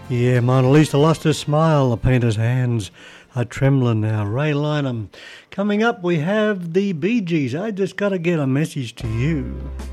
Yeah, Mona Lisa lost her smile, the painter's hands are trembling now. Ray Lynham. Coming up, we have the Bee Gees. I just got to get a message to you.